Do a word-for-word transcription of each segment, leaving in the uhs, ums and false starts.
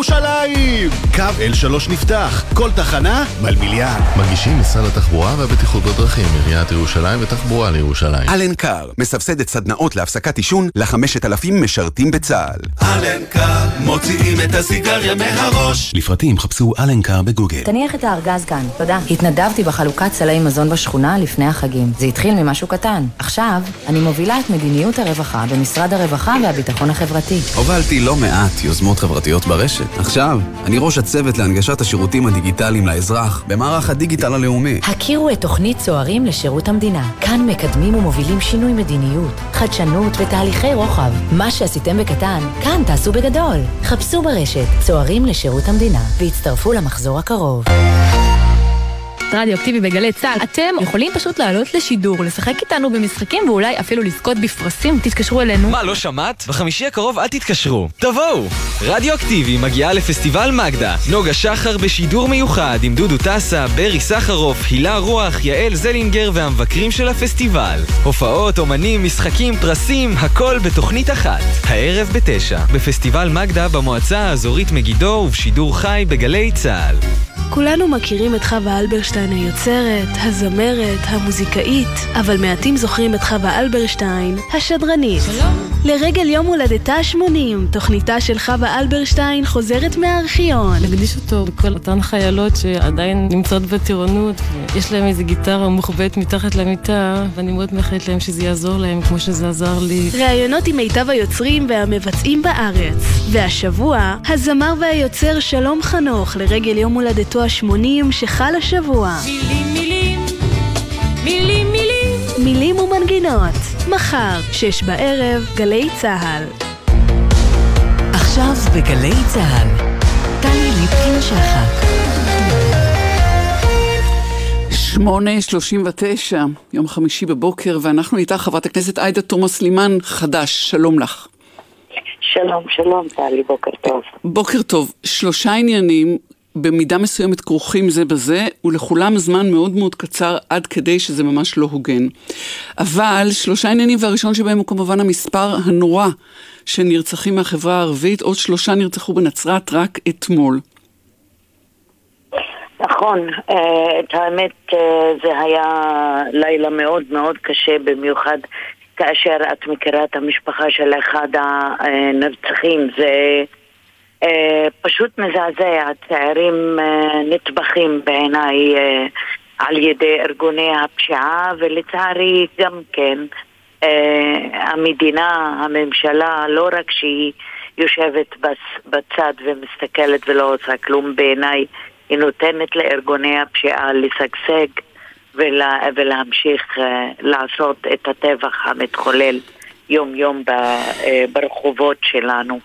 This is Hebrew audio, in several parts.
ירושלים! קו אל שלוש נפתח, כל תחנה מלמיליאן. מגישים משרד התחבורה והבטיחות בדרכים, עיריית ירושלים ותחבורה לירושלים. אלנקר מסבסדת סדנאות להפסקת עישון ל-חמשת אלפים משרתים בצה"ל. אלנקר מוציאים את הסיגריה מהראש. לפרטים חפשו אלנקר בגוגל. תניח את הארגז כאן, תודה. התנדבתי בחלוקת סלי מזון בשכונה לפני החגים. זה התחיל ממשהו קטן. עכשיו אני מובילה את מדיניות הרווחה במשרד הרווחה והביטחון החברתי. הובלתי לא מעט יוזמות חברתיות ברשת. עכשיו אני ראש הצוות להנגשת השירותים הדיגיטליים לאזרח במערך הדיגיטל הלאומי. הכירו את תוכנית צוערים לשירות המדינה. כאן מקדמים ומובילים שינוי מדיניות, חדשנות ותהליכי רוחב. מה שעשיתם בקטן, כאן תעשו בגדול. חפשו ברשת צוערים לשירות המדינה והצטרפו למחזור הקרוב. רדיו-אקטיבי בגלי צה"ל. אתם יכולים פשוט לעלות לשידור, לשחק איתנו במשחקים ואולי אפילו לזכות בפרסים. תתקשרו אלינו. מה, לא שמעת? בחמישי הקרוב אל תתקשרו. תבואו! רדיו-אקטיבי מגיעה לפסטיבל מגדה. נוגה שחר בשידור מיוחד עם דודו טסה, ברי סחרוף, הילה רוח, יעל זלינגר והמבקרים של הפסטיבל. הופעות, אומנים, משחקים, פרסים, הכל בתוכנית אחת. הערב בתשע, בפסטיבל מגדה במועצה האזורית מגידו ובשידור חי בגלי צה"ל. כולנו מכירים את חווה אלברשטיין היוצרת, הזמרת, המוזיקאית, אבל מעטים זוכרים את חווה אלברשטיין, השדרנית. שלום. לרגל יום הולדתה ה-שמונים, תוכניתה של חווה אלברשטיין חוזרת מהארכיון. נקדיש אותו לכל אותן חיילות שעדיין נמצאות בטירונות, יש להם איזו גיטרה מוחבאת מתחת למיטה, ואני מאוד מאחלת להם שזה יעזור להם כמו שזה עזר לי. ראיונות עם מיטב היוצרים והמבצעים בארץ. והשבוע, הזמר והיוצר שלום חנוך לרגל יום הולדתו ה-שמונים שחל השבוע. מילים, מילים, מילים, מילים. מילים ומנגינות. מחר, שש בערב, גלי צהל. עכשיו בגלי צהל. טלי ליפקין שחק. שמונה שלושים ותשע, יום חמישי בבוקר, ואנחנו איתה חברת הכנסת עאידה תומא סלימאן, חדש. שלום לך. שלום, שלום, טלי, בוקר טוב. בוקר טוב. שלושה עניינים במידה מסוימת כרוכים זה בזה, ולכולם זמן מאוד מאוד קצר עד כדי שזה ממש לא הוגן. אבל שלושה עניינים, והראשון שבהם הוא כמובן המספר הנורא שנרצחים מהחברה הערבית. עוד שלושה נרצחו בנצרת רק אתמול. נכון, את האמת זה היה לילה מאוד מאוד קשה, במיוחד כאשר את מכירה את המשפחה של אחד הנרצחים. זה פשוט מזעזע, הצעירים נטבחים בעיניי על ידי ארגוני הפשיעה, ולצערי גם כן המדינה, הממשלה, לא רק שהיא יושבת בצד ומסתכלת ולא עושה כלום, בעיניי היא נותנת לארגוני הפשיעה לשגשג ולה, ולהמשיך לעשות את הטבח המתחולל יום יום ברחובות שלנו.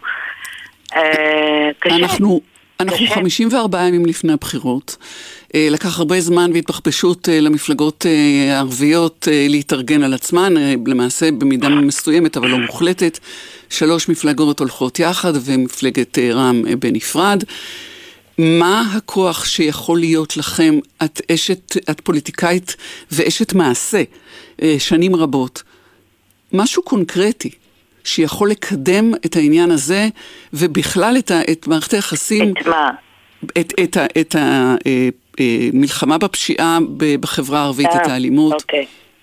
אנחנו, אנחנו חמישים וארבעה ימים לפני הבחירות. לקח הרבה זמן והתבחבשות למפלגות הערביות להתארגן על עצמן, למעשה במידה מסוימת אבל לא מוחלטת. שלוש מפלגות הולכות יחד ומפלגת רע"מ בנפרד. מה הכוח שיכול להיות לכם? את אשת, את פוליטיקאית ואשת מעשה שנים רבות. משהו קונקרטי שיכול לקדם את העניין הזה, ובכלל את, ה, את מערכת היחסים, את מה? את, את, את המלחמה בפשיעה בחברה הערבית, את האלימות. אוקיי.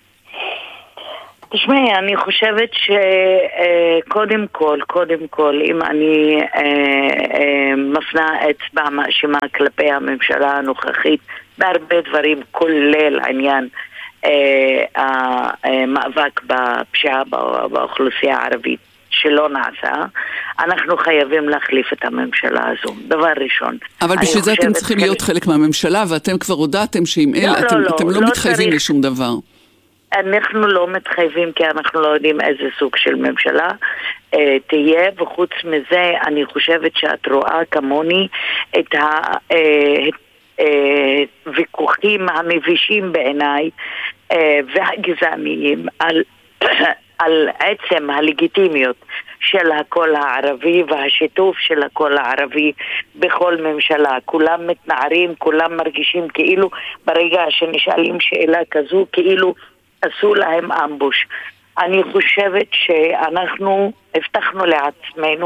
תשמעי, אני חושבת שקודם כל, קודם כל, אם אני מפנה אצבע מאשימה כלפי הממשלה הנוכחית, בהרבה דברים, כולל עניין המאבק בפשיעה באוכלוסייה הערבית שלא נעשה, אנחנו חייבים להחליף את הממשלה הזו, דבר ראשון. אבל בשביל זה אתם צריכים להיות חלק מהממשלה, ואתם כבר הודעתם שאם אלה, אתם לא מתחייבים לשום דבר. אנחנו לא מתחייבים כי אנחנו לא יודעים איזה סוג של ממשלה אה, תהיה, וחוץ מזה אני חושבת שאת רואה כמוני את הוויכוחים אה, המבישים בעיניי אה, והגזעניים על, על עצם הלגיטימיות של הקול הערבי והשיתוף של הקול הערבי בכל ממשלה. כולם מתנערים, כולם מרגישים כאילו ברגע שנשאלים שאלה כזו כאילו עשו להם אמבוש. אני חושבת שאנחנו הבטחנו לעצמנו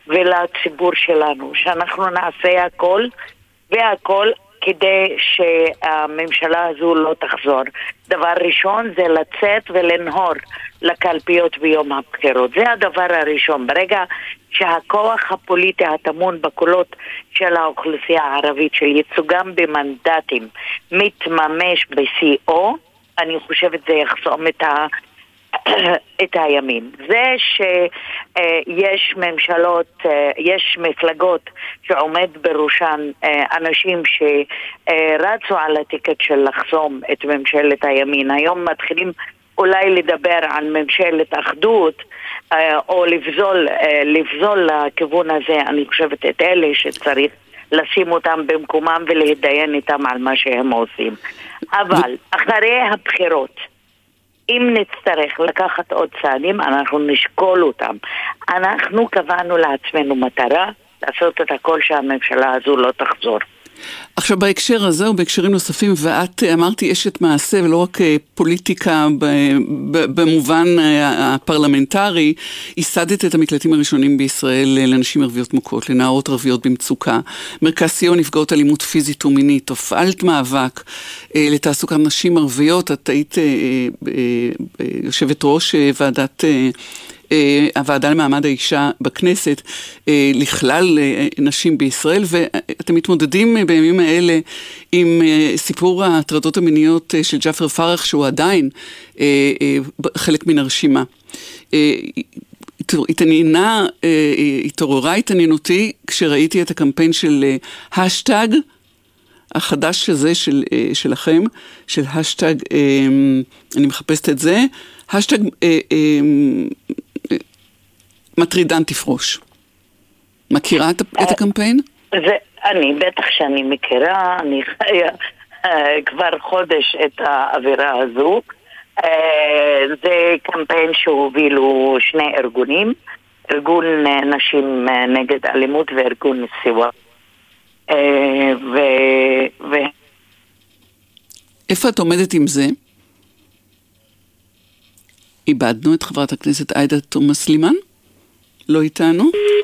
ולציבור שלנו, שאנחנו נעשה הכל והכל כדי שהממשלה הזו לא תחזור. דבר ראשון זה לצאת ולנהור לקלפיות ביום הבחירות. זה הדבר הראשון. ברגע שהכוח הפוליטי הטמון בקולות של האוכלוסייה הערבית, של ייצוגם במנדטים, מתממש בשיאו, אני חושבת זה יחסום את ה... את הימין. זה שיש ממשלות, יש מפלגות שעומד בראשן אנשים שרצו על הטיקט של לחסום את ממשלת הימין. היום מתחילים אולי לדבר על ממשלת אחדות או לבזול, לבזול לכיוון הזה. אני חושבת את אלה שצריך לשים אותם במקומם ולהתדיין איתם על מה שהם עושים. אבל אחרי הבחירות, אם נצטרך לקחת עוד צעדים, אנחנו נשקול אותם. אנחנו קבענו לעצמנו מטרה לעשות את הכל שהממשלה הזו לא תחזור. עכשיו בהקשר הזה ובהקשרים נוספים, ואת אמרתי אשת מעשה ולא רק פוליטיקה במובן הפרלמנטרי, ייסדת את המקלטים הראשונים בישראל לנשים ערביות מוכות, לנערות ערביות במצוקה, מרכז סיוע נפגעות אלימות פיזית ומינית, הופעלת מאבק לתעסוקת נשים ערביות, את היית יושבת ראש ועדת הוועדה למעמד האישה בכנסת לכלל נשים בישראל, ואתם מתמודדים בימים האלה עם סיפור ההטרדות המיניות של ג'אפר פרח, שהוא עדיין חלק מן הרשימה. התעניינה, התעוררה התעניינותי כשראיתי את הקמפיין של השטג החדש הזה של, שלכם, של השטג, אני מחפשת את זה, השטג מטרידן תפרוש. מכירה את, את הקמפיין? זה, אני בטח שאני מכירה, אני חיה כבר חודש את האווירה הזו. זה קמפיין שהובילו שני ארגונים, ארגון נשים נגד אלימות וארגון סיוע. ו... ו... איפה את עומדת עם זה? איבדנו את חברת הכנסת עאידה תומא סלימאן? לא איתנו?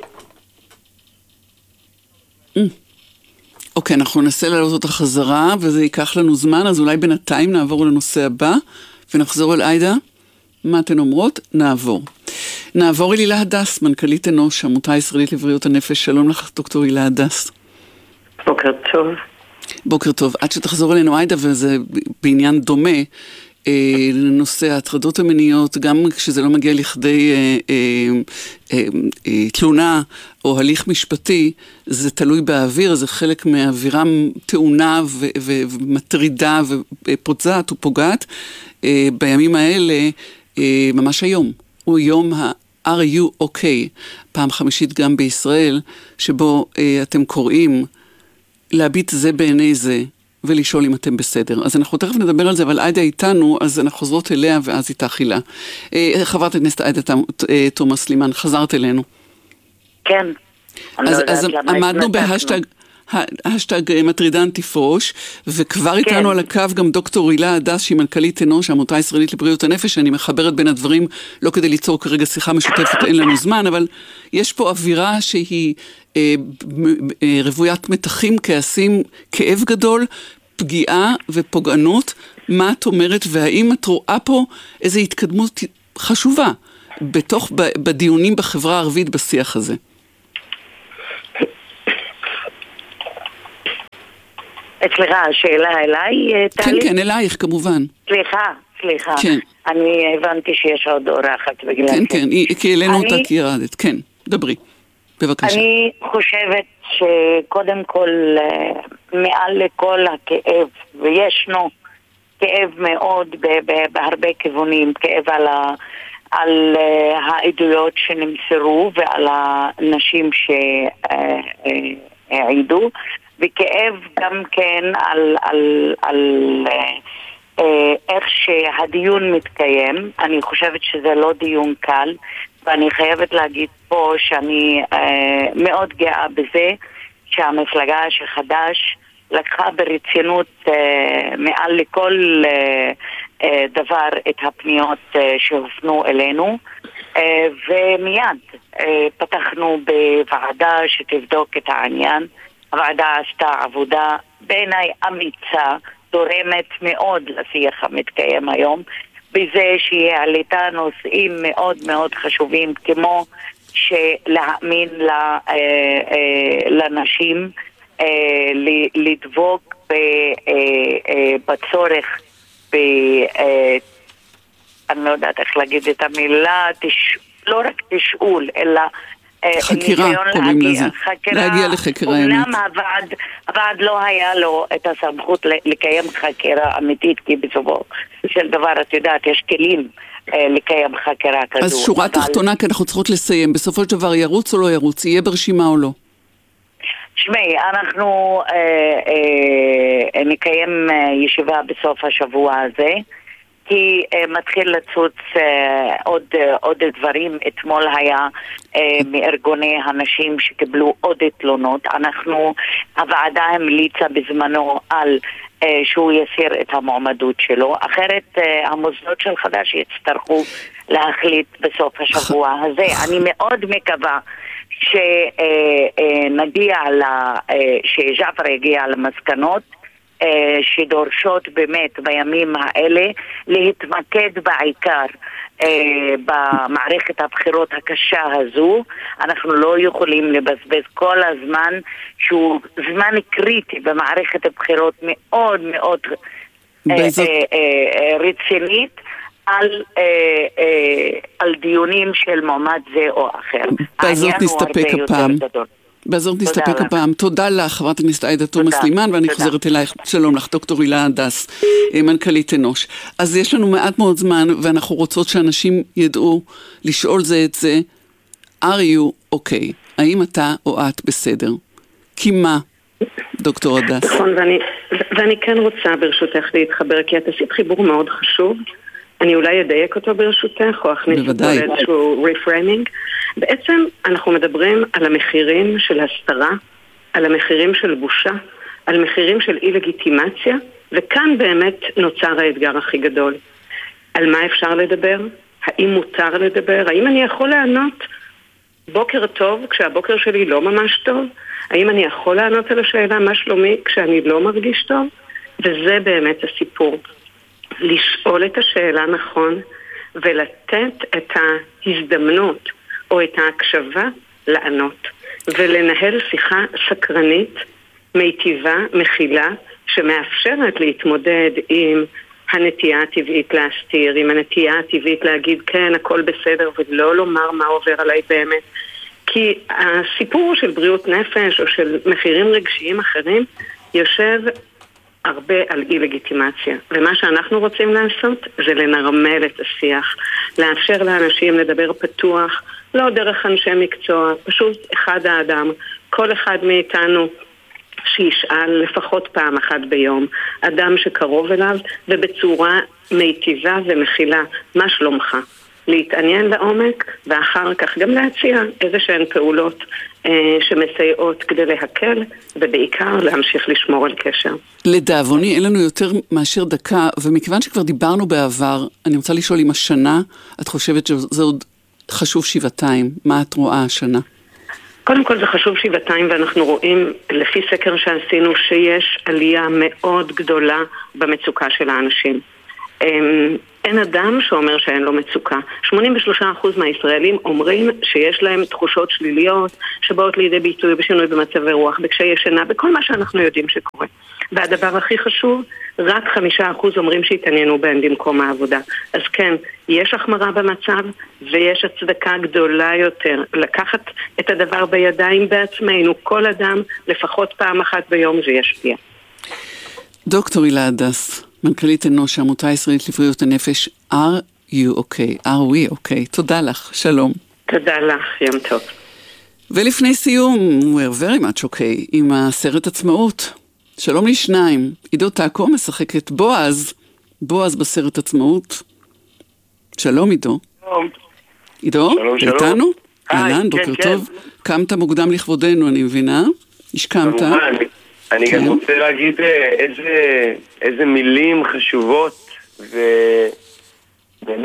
אוקיי, אנחנו ננסה לעלות אותה חזרה, וזה ייקח לנו זמן, אז אולי בינתיים נעבור לנושא הבא, ונחזור אל עאידה. מה אתן אומרות? נעבור. נעבור אל הילה הדס, מנכ"לית אנוש, עמותה הישראלית לבריאות הנפש. שלום לך, דוקטור הילה הדס. בוקר טוב. בוקר טוב. עד שתחזור אלינו עאידה, וזה בעניין דומה, לנושא ההטרדות המיניות, גם כשזה לא מגיע לכדי אה, אה, אה, אה, תלונה או הליך משפטי, זה תלוי באוויר, זה חלק מהאווירה טעונה ו- ו- ומטרידה ופוצעת ופוגעת. אה, בימים האלה, אה, ממש היום, הוא יום ה-Are You OK, פעם חמישית גם בישראל, שבו אה, אתם קוראים להביט זה בעיני זה, ולשאול אם אתם בסדר. אז אנחנו תכף נדבר על זה, אבל עאידה איתנו, אז אנחנו חוזרות אליה, ואז איתך הילה. חברת הכנסת עאידה תומא סלימאן, חזרת אלינו. כן. אז, אז עמדנו בהשטג, השטג מטרידן תפרוש, וכבר איתנו כן. על הקו גם דוקטור הילה הדס, שהיא מנכ"לית אנוש, העמותה הישראלית לבריאות הנפש. אני מחברת בין הדברים, לא כדי ליצור כרגע שיחה משותפת, אין לנו זמן, אבל יש פה אווירה שהיא אה, אה, רוויית מתחים, כעסים, כאב גדול, פגיעה ופוגענות. מה את אומרת, והאם את רואה פה איזו התקדמות חשובה בתוך, בדיונים בחברה הערבית בשיח הזה? סליחה, השאלה אליי, טלי? כן, כן, אלייך כמובן. סליחה, סליחה. כן. אני הבנתי שיש עוד אורחת בגלל כן, כן, כי העלינו אותה כי ירדת. כן, דברי. בבקשה. אני חושבת שקודם כל, מעל לכל הכאב, וישנו כאב מאוד בהרבה כיוונים, כאב על ה... על העדויות שנמסרו ועל הנשים שהעידו, וכאב גם כן על, על, על איך שהדיון מתקיים. אני חושבת שזה לא דיון קל, ואני חייבת להגיד פה שאני מאוד גאה בזה שהמפלגה שחדש לקחה ברצינות מעל לכל דבר את הפניות שהופנו אלינו, ומיד פתחנו בוועדה שתבדוק את העניין. הוועדה עשתה עבודה בעיניי אמיצה, תורמת מאוד לשיח המתקיים היום, בזה שהיא העלתה נושאים מאוד מאוד חשובים, כמו שלהאמין לנשים, לדבוק בצורך, אני לא יודעת איך להגיד את המילה, לא רק תשאול, אלא חקירה, קוראים לזה. להגיע לחקר האמת. אומנם הוועד, הוועד לא היה לו את הסמכות לקיים חקירה אמיתית, כי בסופו של דבר, את יודעת, יש כלים לקיים חקירה כזו. אז שורה תחתונה, כי אנחנו צריכות לסיים. בסופו של דבר, ירוץ או לא ירוץ? יהיה ברשימה או לא? שמי, אנחנו אה, אה, נקיים ישיבה בסוף השבוע הזה, כי uh, מתחיל לצוץ uh, עוד, uh, עוד דברים. אתמול היה uh, מארגוני הנשים שקיבלו עוד תלונות. אנחנו, הוועדה המליצה בזמנו על uh, שהוא יסיר את המועמדות שלו, אחרת uh, המוסדות של חד"ש יצטרכו להחליט בסוף השבוע הזה. אני מאוד מקווה שנגיע, uh, שג'עפר יגיע למסקנות שדורשות באמת בימים האלה להתמקד בעיקר במערכת הבחירות הקשה הזו. אנחנו לא יכולים לבזבז כל הזמן, שהוא זמן קריטי במערכת הבחירות מאוד מאוד רצינית, על, על דיונים של מועמד זה או אחר. בזאת נסתפק הפעם. בזאת נסתפק הפעם. תודה לך, חברת הכנסת עאידה תומא סלימאן, ואני חוזרת אלייך. שלום לך, דוקטור הילה הדס, מנכ"לית אנוש. אז יש לנו מעט מאוד זמן, ואנחנו רוצות שאנשים ידעו לשאול זה את זה, are you okay? האם אתה או את בסדר? כי מה, דוקטור הדס? נכון, ואני, ואני כן רוצה ברשותך להתחבר, כי את עשית חיבור מאוד חשוב. אני אולי אדייק אותו ברשותך, או אכניס אותו לאיזשהו reframing. בעצם אנחנו מדברים על המחירים של הסתרה, על המחירים של בושה, על מחירים של אי-לגיטימציה, וכאן באמת נוצר האתגר הכי גדול. על מה אפשר לדבר? האם מותר לדבר? האם אני יכול לענות בוקר טוב כשהבוקר שלי לא ממש טוב? האם אני יכול לענות על השאלה מה שלומי כשאני לא מרגיש טוב? וזה באמת הסיפור. לשאול את השאלה נכון ולתת את ההזדמנות או את ההקשבה לענות ולנהל שיחה סקרנית, מיטיבה, מכילה, שמאפשרת להתמודד עם הנטייה הטבעית להסתיר, עם הנטייה הטבעית להגיד כן, הכל בסדר, ולא לומר מה עובר עליי באמת. כי הסיפור של בריאות נפש או של מחירים רגשיים אחרים יושב הרבה על אי-לגיטימציה. ומה שאנחנו רוצים לעשות זה לנרמל את השיח, לאפשר לאנשים לדבר פתוח, לא דרך אנשי מקצוע, פשוט אחד האדם, כל אחד מאיתנו שישאל לפחות פעם אחת ביום, אדם שקרוב אליו, ובצורה מיטיבה ומכילה, מה שלומך? להתעניין לעומק, ואחר כך גם להציע איזה שהן פעולות אה, שמסייעות כדי להקל, ובעיקר להמשיך לשמור על קשר. לדאבוני, אין לנו יותר מאשר דקה, ומכיוון שכבר דיברנו בעבר, אני רוצה לשאול אם השנה, את חושבת שזה עוד חשוב שבעתיים, מה את רואה השנה? קודם כל זה חשוב שבעתיים, ואנחנו רואים לפי סקר שעשינו שיש עלייה מאוד גדולה במצוקה של האנשים. אין אדם שאומר שאין לו מצוקה. שמונים ושלושה אחוז מהישראלים אומרים שיש להם תחושות שליליות שבאות לידי ביטוי בשינוי במצבי רוח, בקשיי שינה, בכל מה שאנחנו יודעים שקורה. והדבר הכי חשוב, רק חמישה אחוז אומרים שהתעניינו בהם במקום העבודה. אז כן, יש החמרה במצב ויש הצדקה גדולה יותר לקחת את הדבר בידיים בעצמנו, כל אדם לפחות פעם אחת ביום זה ישפיע. דוקטור הילה הדס, מנכ"לית אנוש, העמותה הישראלית לבריאות הנפש, are you okay? are we okay? תודה לך, שלום. תודה לך, יום טוב. ולפני סיום, we're very much okay, עם הסרט עצמאות. שלום לשניים, עידו טאקו משחק את בועז, בועז בסרט עצמאות. שלום עידו. שלום. עידו, שלום, שלום. איתנו? אהלן, כן, בוקר כן. טוב. קמת מוקדם לכבודנו, אני מבינה. השכמת. אני, אני כן. גם רוצה להגיד איזה, איזה מילים חשובות, ובאמת,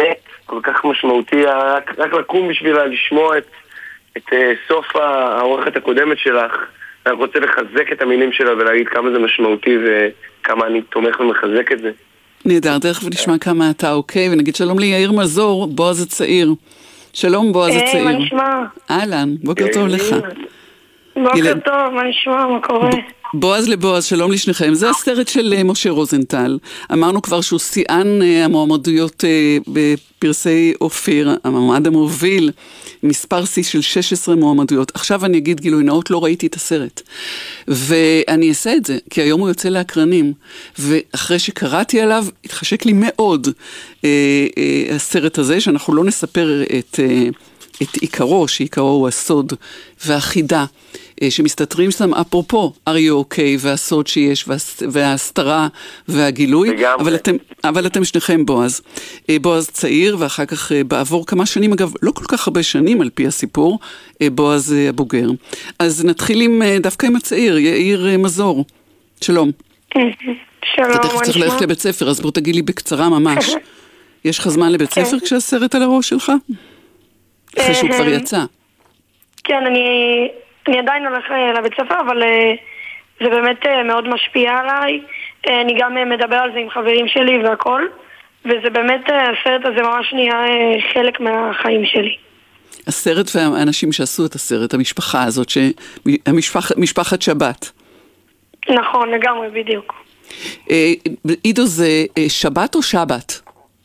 כל כך משמעותי, רק, רק לקום בשבילה לשמוע את, את uh, סוף העורכת הקודמת שלך. אני רוצה לחזק את המילים שלה ולהגיד כמה זה משמעותי וכמה אני תומך ומחזק את זה. נהדר, דרך ונשמע כמה אתה אוקיי, ונגיד שלום לי יאיר מזור, בועז הצעיר. שלום בועז הצעיר. מה נשמע? אהלן, בוקר טוב לך. בוקר טוב, מה נשמע, מה קורה? בועז לבועז, שלום לשניכם. זה הסרט של משה רוזנטל. אמרנו כבר שהוא שיאן המועמדויות בפרסי אופיר, המועמד המוביל, מספר שיא של שש עשרה מועמדויות. עכשיו אני אגיד גילוי נאות, לא ראיתי את הסרט. ואני אעשה את זה, כי היום הוא יוצא להקרנים, ואחרי שקראתי עליו, התחשק לי מאוד אה, אה, הסרט הזה, שאנחנו לא נספר את... אה, את עיקרו, שעיקרו הוא הסוד והחידה, שמסתתרים שם אפרופו אריו אוקיי והסוד שיש וההסתרה והגילוי, אבל אתם, אבל אתם שניכם בועז. בועז צעיר ואחר כך בעבור כמה שנים, אגב לא כל כך הרבה שנים על פי הסיפור, בועז הבוגר. אז נתחיל עם, דווקא עם הצעיר, יאיר מזור. שלום. שלום, אתה תכף צריך ללכת לבית ספר, אז בוא תגיד לי בקצרה ממש. יש לך זמן לבית ספר כשהסרט על הראש שלך? אחרי שהוא כבר יצא. כן, אני, אני עדיין הולך לבית ספר, אבל זה באמת מאוד משפיע עליי. אני גם מדבר על זה עם חברים שלי והכל, וזה באמת, הסרט הזה ממש נהיה חלק מהחיים שלי. הסרט והאנשים שעשו את הסרט, המשפחה הזאת, המשפח, משפחת שבת. נכון, לגמרי, בדיוק. עידו, זה שבת או שבת?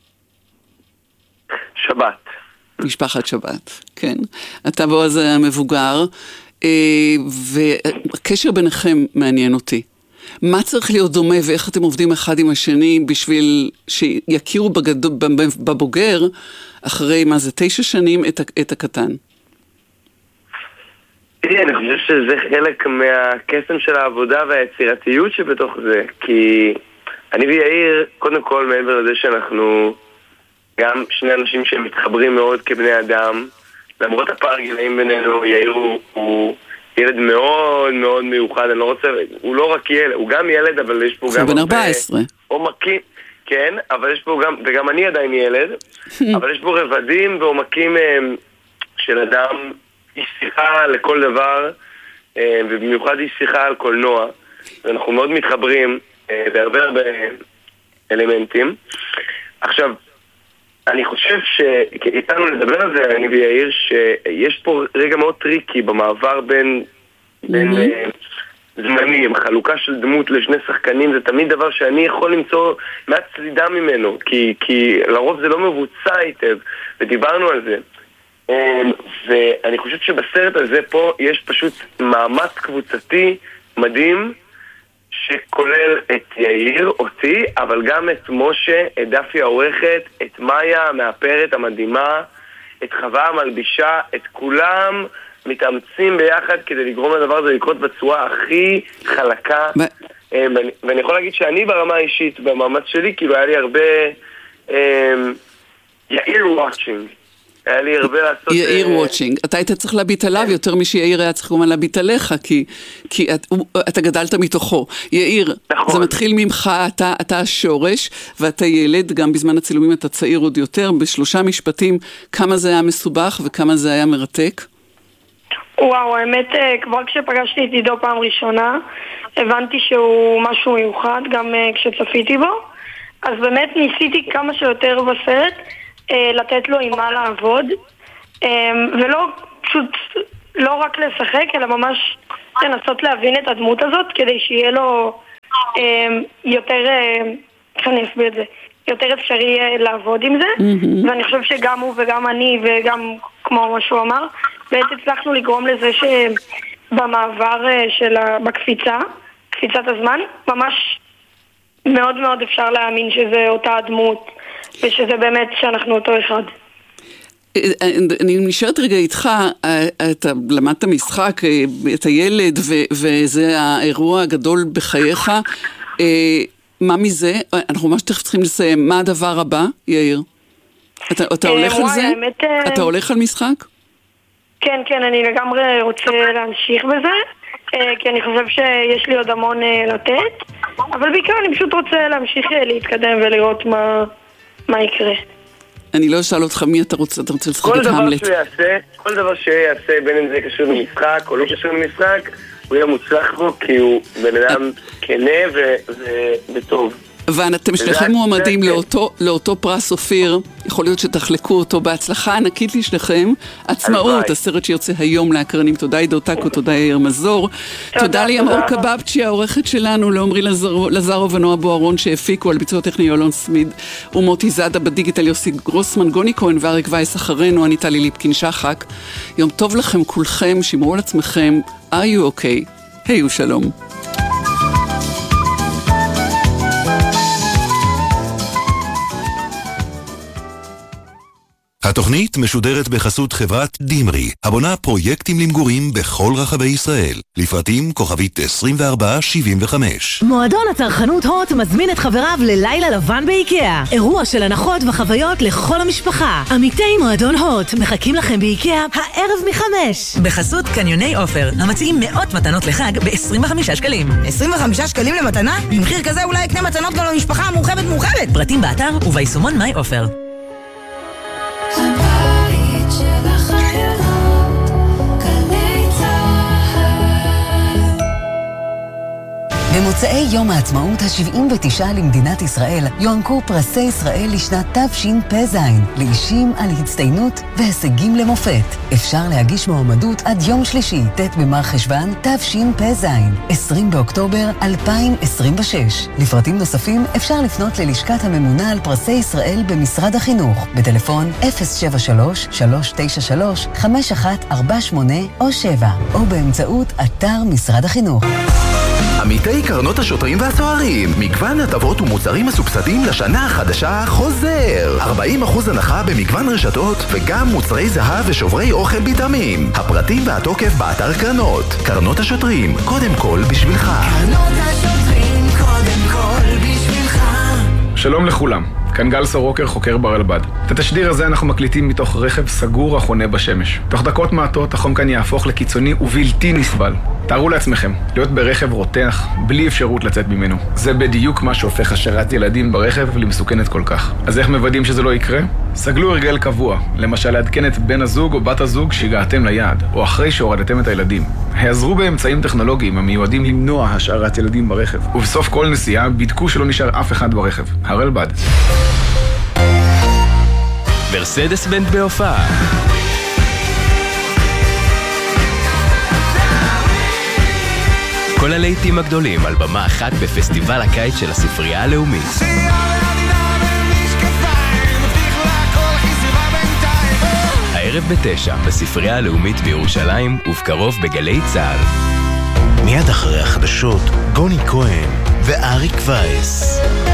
שבת. משפחת שבת, כן. אתה בועז המבוגר, והקשר ביניכם מעניין אותי. מה צריך להיות דומה ואיך אתם עובדים אחד עם השני בשביל שיכירו בגדול, בבוגר אחרי, מה זה, תשע שנים את, את הקטן? תראי, אני חושב שזה חלק מהקסם של העבודה והיצירתיות שבתוך זה, כי אני ויאיר, קודם כל מעבר לזה שאנחנו גם שני אנשים שמתחברים מאוד כבני אדם, למרות הפער גילאים בינינו, יאיר הוא, הוא ילד מאוד מאוד מיוחד, אני לא רוצה, הוא לא רק ילד, הוא גם ילד, אבל יש פה גם... הוא בן ארבע עשרה. עומקים, כן, אבל יש פה גם, וגם אני עדיין ילד, אבל יש פה רבדים ועומקים של אדם, איש שיחה לכל דבר, ובמיוחד איש שיחה על קולנוע, ואנחנו מאוד מתחברים בהרבה הרבה אלמנטים. עכשיו, אני חושב שאיתנו לדבר על זה, אני ויאיר, שיש פה רגע מאוד טריקי במעבר בין, בין uh, זמנים, חלוקה של דמות לשני שחקנים, זה תמיד דבר שאני יכול למצוא מעט סלידה ממנו, כי, כי לרוב זה לא מבוצע היטב, ודיברנו על זה. Um, ואני חושב שבסרט הזה פה יש פשוט מאמץ קבוצתי מדהים, שכולל את יאיר, אותי, אבל גם את משה, את דפי העורכת, את מאיה המאפרת המדהימה, את חווה המלבישה, את כולם מתאמצים ביחד כדי לגרום לדבר הזה לקרות בצורה הכי חלקה. ואני, ואני יכול להגיד שאני ברמה האישית, במאמץ שלי, כאילו היה לי הרבה יאיר וואצ'ינג. היה לי הרבה לעשות... יאיר וואצ'ינג. אתה היית צריך להביט עליו יותר משייאיר היה צריך כמובן להביט עליך, כי אתה גדלת מתוכו. יאיר, זה מתחיל ממך, אתה השורש, ואתה ילד, גם בזמן הצילומים אתה צעיר עוד יותר, בשלושה משפטים, כמה זה היה מסובך וכמה זה היה מרתק? וואו, האמת, כבר כשפגשתי את עידו פעם ראשונה, הבנתי שהוא משהו מיוחד, גם כשצפיתי בו, אז באמת ניסיתי כמה שיותר בסרט, לתת לו עם מה לעבוד, ולא פשוט לא רק לשחק, אלא ממש לנסות להבין את הדמות הזאת, כדי שיהיה לו יותר, איך אני אסביר את זה, יותר אפשרי לעבוד עם זה, ואני חושב שגם הוא וגם אני, וגם כמו מה שהוא אמר, באמת הצלחנו לגרום לזה שבמעבר של בקפיצה, קפיצת הזמן, ממש מאוד מאוד אפשר להאמין שזה אותה הדמות, ושזה באמת שאנחנו אותו אחד. אני נשארת רגע איתך, אתה למדת משחק, את הילד, וזה האירוע הגדול בחייך. מה מזה? אנחנו ממש תכף צריכים לסיים. מה הדבר הבא, יאיר? אתה הולך על זה? אתה הולך על משחק? כן, כן, אני לגמרי רוצה להמשיך בזה, כי אני חושב שיש לי עוד המון לתת, אבל בעיקר אני פשוט רוצה להמשיך להתקדם ולראות מה... מה יקרה. אני לא אשאל אותך מי אתה רוצה, אתה רוצה לשחק כל את דבר המלט. שהוא יעשה, כל דבר שיעשה, בין אם זה קשור למשחק או לא קשור למשחק, הוא יהיה מוצלח בו, כי הוא בן אדם כנה ו- ו- וטוב. ואתם שניכם מועמדים לאותו, לאותו פרס אופיר, יכול להיות שתחלקו אותו בהצלחה ענקית לשניכם. עצמאות, הסרט שיוצא היום להקרנים. תודה עידו טקו, תודה יאיר מזור, תודה לימור קבבצ'י העורכת שלנו, לעומרי לזרו ונועה בוארון שהפיקו, על ביצוע טכני יולון סמיד ומוטי זאדה בדיגיטל, יוסי גרוסמן, גוני כהן ואריק וייס אחרינו, אני טלי ליפקין שחק. יום טוב לכם כולכם, שמרו על עצמכם. Are you okay? היו שלום. התוכנית משודרת בחסות חברת דימרי, הבונה פרויקטים למגורים בכל רחבי ישראל. לפרטים כוכבית עשרים וארבע שבעים וחמש. מועדון הצרכנות הוט מזמין את חבריו ללילה לבן באיקאה. אירוע של הנחות וחוויות לכל המשפחה. עמיתי מועדון הוט מחכים לכם באיקאה הערב מחמש. בחסות קניוני אופר, המציעים מאות מתנות לחג ב-עשרים וחמישה שקלים. עשרים וחמישה שקלים למתנה? במחיר כזה אולי יקנה מתנות גם למשפחה המורחבת מורחבת. פרטים באתר וביישומון מיי אופר. הבית של החיילות, גלי צהל. במוצאי יום העצמאות ה-שבעים ותשע למדינת ישראל יוענקו פרסי ישראל לשנת תשפ"ז לאישים על הצטיינות והישגים למופת. אפשר להגיש מועמדות עד יום שלישי, ט' במר חשוון תשפ"ז, עשרים באוקטובר אלפיים עשרים ושש. לפרטים נוספים אפשר לפנות ללשכת הממונה על פרסי ישראל במשרד החינוך בטלפון אפס שבע שלוש שלוש תשע שלוש חמש אחת ארבע שמונה או שבע, או באמצעות אתר משרד החינוך. עמיתי קרנות השוטרים והסוהרים, מגוון הטבות ומוצרים מסובסדים לשנה החדשה חוזר. ארבעים אחוז הנחה במגוון רשתות וגם מוצרי זהב ושוברי אוכל ביטמים. הפרטים והתוקף באתר קרנות. קרנות השוטרים, קודם כל בשבילך. קרנות השוטרים, קודם כל בשבילך. שלום לכולם, כאן גל סורוקר, חוקר ברלב"ד. את התשדיר הזה אנחנו מקליטים מתוך רכב סגור החונה בשמש. תוך דקות מעטות החום כאן יהפוך לקיצוני ובלתי נסבל. תארו לעצמכם, להיות ברכב רותח, בלי אפשרות לצאת ממנו. זה בדיוק מה שהופך השארת ילדים ברכב למסוכנת כל כך. אז איך מוודאים שזה לא יקרה? סגלו הרגל קבוע, למשל לעדכן את בן הזוג או בת הזוג שהגעתם ליעד, או אחרי שהורדתם את הילדים. העזרו באמצעים טכנולוגיים המיועדים למנוע השארת ילדים ברכב. ובסוף כל נסיעה בדקו שלא נשאר אף אחד ברכב. הרלב"ד. מרסדס בנד בהופעה. כל הלהיטים הגדולים על במה אחת בפסטיבל הקיץ של הספרייה הלאומית. הערב בתשע בספרייה הלאומית בירושלים ובקרוב בגלי צהל. מיד אחרי החדשות, גוני כהן ואריק וייס.